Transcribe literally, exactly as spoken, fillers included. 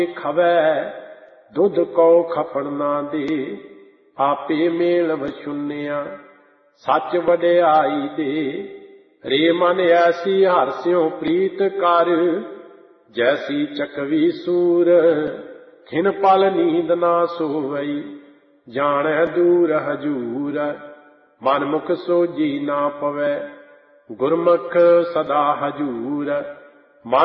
ਖਵੈ ਦੁੱਧ ਕੋ ਖਫਣ ਨਾ ਦੇ, ਆਪੇ ਮੇਲ ਵਛੁੰਨਿਆ ਸੱਚ ਵਡਿਆਈ ਦੇ। ਰੇ ਮਨ ਐਸੀ ਹਰਸਿਓ ਪ੍ਰੀਤ ਕਰ, ਜੈਸੀ ਚਕਵੀ ਸੂਰ ਖਿਨ ਪਲ ਨੀਂਦ ਨਾ ਸੋਵਈ, ਜਾਣੈ ਦੂਰ ਹਜੂਰ ਮਨ ਮੁਖ ਸੋਜੀ ਨਾ ਪਵੈ, ਗੁਰਮੁਖ ਸਦਾ ਹਜੂਰ।